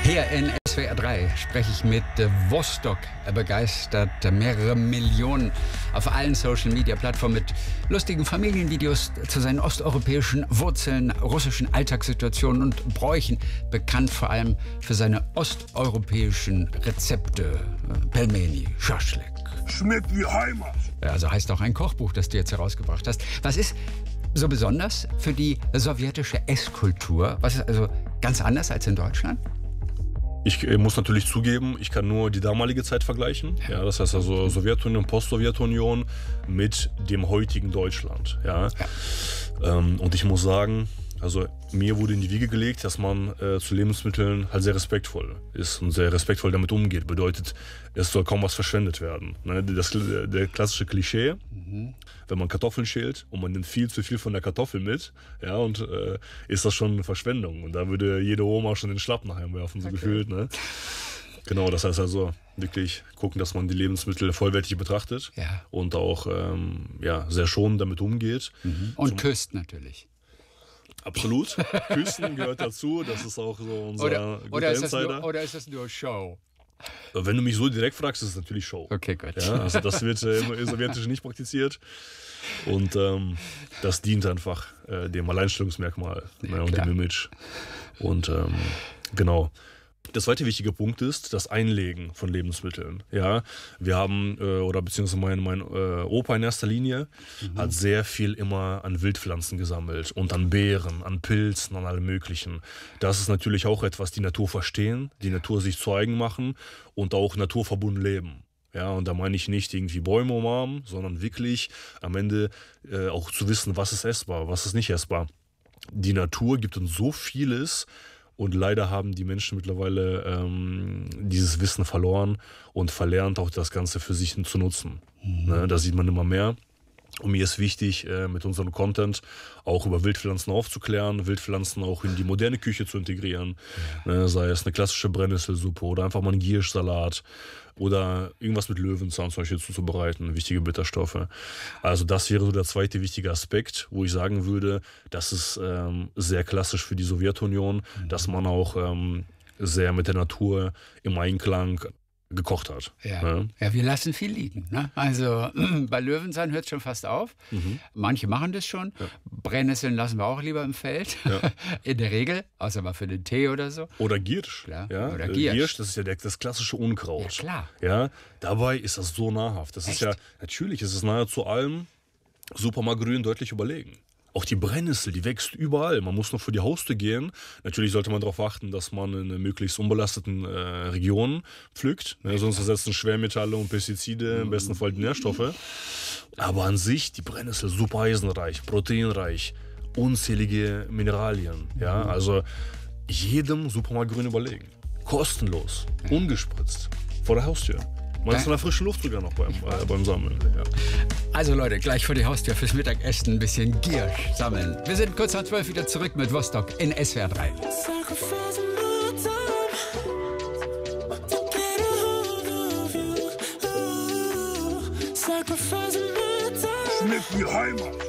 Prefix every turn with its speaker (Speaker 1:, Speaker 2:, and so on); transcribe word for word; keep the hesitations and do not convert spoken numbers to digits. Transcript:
Speaker 1: Hier in S W R drei spreche ich mit Vostok. Er begeistert mehrere Millionen auf allen Social-Media-Plattformen mit lustigen Familienvideos zu seinen osteuropäischen Wurzeln, russischen Alltagssituationen und Bräuchen. Bekannt vor allem für seine osteuropäischen Rezepte. Pelmeni, Schaschlik.
Speaker 2: Schmeckt wie Heimat.
Speaker 1: Also heißt auch ein Kochbuch, das du jetzt herausgebracht hast. Was ist so besonders für die sowjetische Esskultur? Was ist also ganz anders als in Deutschland?
Speaker 3: Ich äh, muss natürlich zugeben, ich kann nur die damalige Zeit vergleichen. Ja, das heißt also Sowjetunion, Post-Sowjetunion mit dem heutigen Deutschland. Ja. Ja. Ähm, und ich muss sagen, also mir wurde in die Wiege gelegt, dass man äh, zu Lebensmitteln halt sehr respektvoll ist und sehr respektvoll damit umgeht. Bedeutet, es soll kaum was verschwendet werden. Ne? Das, der klassische Klischee, mhm. wenn man Kartoffeln schält und man nimmt viel zu viel von der Kartoffel mit, ja, und äh, ist das schon eine Verschwendung. Und da würde jede Oma schon den Schlapp nach werfen, so okay. gefühlt. Ne? Genau, das heißt also wirklich gucken, dass man die Lebensmittel vollwertig betrachtet ja. und auch ähm, ja, sehr schonend damit umgeht.
Speaker 1: Mhm. Und Zum, küsst natürlich.
Speaker 3: Absolut. Küssen gehört dazu. Das ist auch so unser
Speaker 1: oder,
Speaker 3: guter
Speaker 1: oder ist
Speaker 3: Insider.
Speaker 1: Das nur, oder ist das nur Show?
Speaker 3: Wenn du mich so direkt fragst, ist es natürlich Show.
Speaker 1: Okay, gut.
Speaker 3: Ja, also das wird äh, im Sowjetischen nicht praktiziert. Und ähm, das dient einfach äh, dem Alleinstellungsmerkmal ja, ne, und dem Image. Und ähm, genau. Der zweite wichtige Punkt ist das Einlegen von Lebensmitteln. Ja, wir haben, äh, oder beziehungsweise mein, mein äh, Opa in erster Linie mhm. hat sehr viel immer an Wildpflanzen gesammelt und an Beeren, an Pilzen, an allem Möglichen. Das ist natürlich auch etwas, die Natur verstehen, die Natur sich zu eigen machen und auch naturverbunden leben. Ja, und da meine ich nicht irgendwie Bäume umarmen, sondern wirklich am Ende äh, auch zu wissen, was ist essbar, was ist nicht essbar. Die Natur gibt uns so vieles. Und leider haben die Menschen mittlerweile ähm, dieses Wissen verloren und verlernt auch das Ganze für sich zu nutzen. Mhm. Ne, das sieht man immer mehr. Und mir ist wichtig, äh, mit unserem Content auch über Wildpflanzen aufzuklären, Wildpflanzen auch in die moderne Küche zu integrieren. Ja. Ne, sei es eine klassische Brennnesselsuppe oder einfach mal einen Gierschsalat oder irgendwas mit Löwenzahn zum Beispiel zuzubereiten, wichtige Bitterstoffe. Also das wäre so der zweite wichtige Aspekt, wo ich sagen würde, das ist ähm, sehr klassisch für die Sowjetunion, mhm. dass man auch ähm, sehr mit der Natur im Einklang gekocht hat.
Speaker 1: Ja. Ja. ja, wir lassen viel liegen. Ne? Also bei Löwenzahn hört es schon fast auf. Mhm. Manche machen das schon. Ja. Brennnesseln lassen wir auch lieber im Feld. Ja. In der Regel, außer mal für den Tee oder so.
Speaker 3: Oder Giersch.
Speaker 1: Klar.
Speaker 3: Ja?
Speaker 1: Oder Giersch.
Speaker 3: Giersch, das ist ja der, das klassische Unkraut.
Speaker 1: Ja, klar.
Speaker 3: Ja? Dabei ist das so nahrhaft. Das Echt? ist ja, natürlich ist es nahezu allem Supermarktgrün deutlich überlegen. Auch die Brennnessel, die wächst überall. Man muss nur vor die Haustür gehen. Natürlich sollte man darauf achten, dass man in möglichst unbelasteten äh, Regionen pflückt. Ne? Sonst ersetzen Schwermetalle und Pestizide, im besten Fall die Nährstoffe. Aber an sich, die Brennnessel, super eisenreich, proteinreich, unzählige Mineralien. Ja? Also jedem Supermarktgrün überlegen. Kostenlos, ungespritzt, vor der Haustür. Man ist in der frischen Luft sogar noch beim, äh, beim Sammeln. Ja.
Speaker 1: Also Leute, gleich vor die Haustür fürs Mittagessen ein bisschen Giersch sammeln. Wir sind kurz nach zwölf wieder zurück mit Vostok in S W R drei.
Speaker 2: Schmeckt wie Heimat.